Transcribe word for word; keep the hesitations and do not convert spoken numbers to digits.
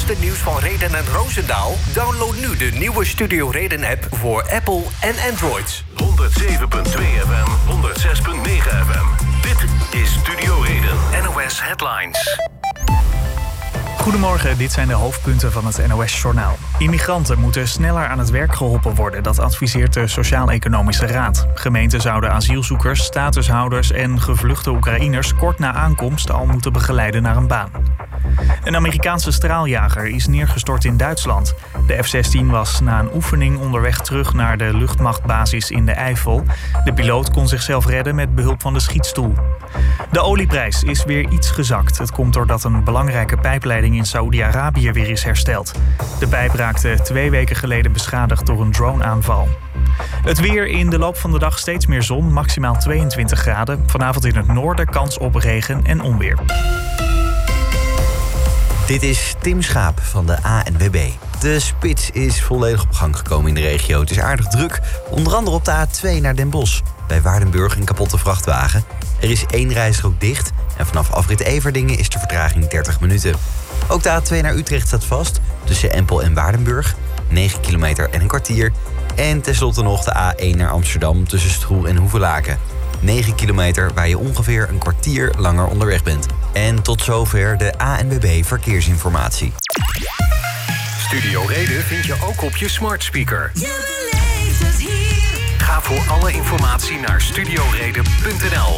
laatste nieuws van Reden en Roosendaal? Download nu de nieuwe Studio Reden app voor Apple en Android. honderdzeven komma twee F M, honderdzes komma negen F M. Dit is Studio Reden. N O S Headlines. Goedemorgen, dit zijn de hoofdpunten van het N O S-journaal. Immigranten moeten sneller aan het werk geholpen worden. Dat adviseert de Sociaal-Economische Raad. Gemeenten zouden asielzoekers, statushouders en gevluchte Oekraïners kort na aankomst al moeten begeleiden naar een baan. Een Amerikaanse straaljager is neergestort in Duitsland. De F zestien was na een oefening onderweg terug naar de luchtmachtbasis in de Eifel. De piloot kon zichzelf redden met behulp van de schietstoel. De olieprijs is weer iets gezakt. Het komt doordat een belangrijke pijpleiding in Saoedi-Arabië weer is hersteld. De pijp raakte twee weken geleden beschadigd door een droneaanval. Het weer: in de loop van de dag steeds meer zon, maximaal tweeëntwintig graden. Vanavond in het noorden kans op regen en onweer. Dit is Tim Schaap van de A N W B. De spits is volledig op gang gekomen in de regio. Het is aardig druk, onder andere op de A twee naar Den Bosch. Bij Waardenburg een kapotte vrachtwagen. Er is één rijstrook dicht en vanaf afrit Everdingen is de vertraging dertig minuten. Ook de A twee naar Utrecht staat vast, tussen Empel en Waardenburg. negen kilometer en een kwartier. En tenslotte nog de A één naar Amsterdam tussen Stroe en Hoevelaken. negen kilometer waar je ongeveer een kwartier langer onderweg bent. En tot zover de A N W B Verkeersinformatie. Studio Reden vind je ook op je smart speaker. Je beleeft het hier. Ga voor alle informatie naar studio reden punt n l.